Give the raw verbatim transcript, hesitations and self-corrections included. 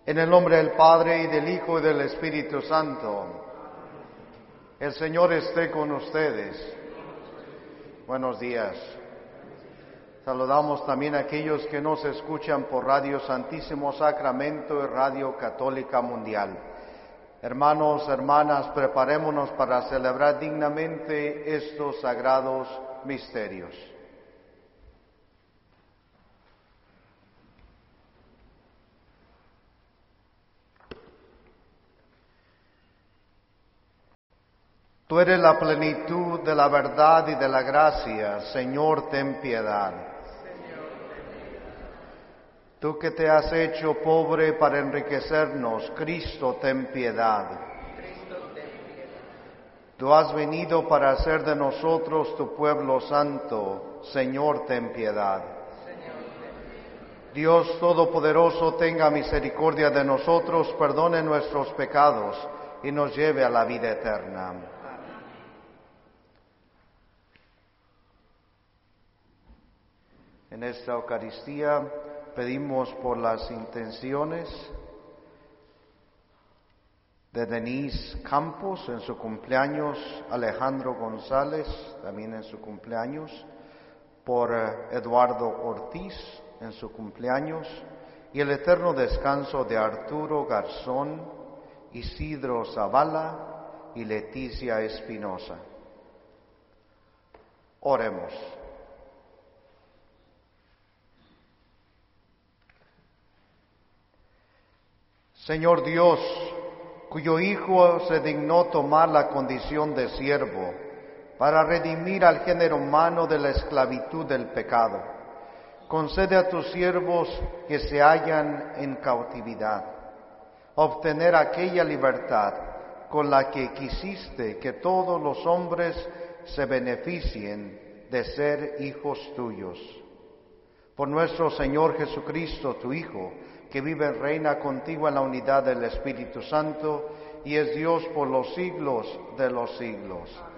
En el nombre del Padre, y del Hijo, y del Espíritu Santo. El Señor esté con ustedes. Buenos días. Saludamos también a aquellos que nos escuchan por Radio Santísimo Sacramento y Radio Católica Mundial. Hermanos, hermanas, preparémonos para celebrar dignamente estos sagrados misterios. Tú eres la plenitud de la verdad y de la gracia, Señor, ten piedad. Tú que te has hecho pobre para enriquecernos, Cristo, ten piedad. Tú has venido para hacer de nosotros tu pueblo santo, Señor, ten piedad. Dios Todopoderoso, tenga misericordia de nosotros, perdone nuestros pecados y nos lleve a la vida eterna. En esta Eucaristía pedimos por las intenciones de Denise Campos en su cumpleaños, Alejandro González también en su cumpleaños, por Eduardo Ortiz en su cumpleaños y el eterno descanso de Arturo Garzón, Isidro Zavala y Leticia Espinosa. Oremos. Señor Dios, cuyo Hijo se dignó tomar la condición de siervo para redimir al género humano de la esclavitud del pecado, concede a tus siervos que se hallan en cautividad obtener aquella libertad con la que quisiste que todos los hombres se beneficien de ser hijos tuyos. Por nuestro Señor Jesucristo, tu Hijo, que vive y reina contigo en la unidad del Espíritu Santo, y es Dios por los siglos de los siglos.